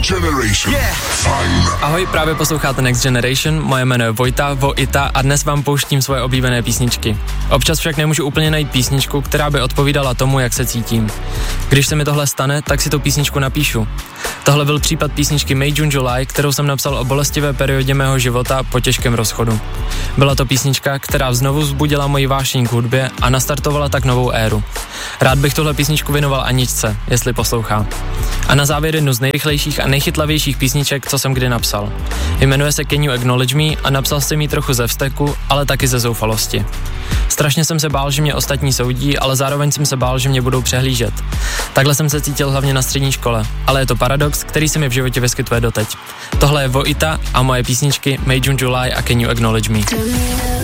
Generation. Yeah. Fajn. Ahoj, právě posloucháte Next Generation, moje jméno je Vojta, Voita a dnes vám pouštím svoje oblíbené písničky. Občas však nemůžu úplně najít písničku, která by odpovídala tomu, jak se cítím. Když se mi tohle stane, tak si tu písničku napíšu. Tohle byl případ písničky May June July, kterou jsem napsal o bolestivé periodě mého života po těžkém rozchodu. Byla to písnička, která znovu vzbudila moji vášeň k hudbě a nastartovala tak novou éru. Rád bych tuhle písničku věnoval Aničce, jestli poslouchá. A na závěr jednu z nejrychlejších a nejchytlavějších písniček, co jsem kdy napsal. Jmenuje se Can You Acknowledge Me a napsal jsem ji trochu ze vzteku, ale taky ze zoufalosti. Strašně jsem se bál, že mě ostatní soudí, ale zároveň jsem se bál, že mě budou přehlížet. Takhle jsem se cítil hlavně na střední škole, ale je to paradox, který se mi v životě vyskytuje doteď. Tohle je Voita a moje písničky May June July a Can You Acknowledge Me.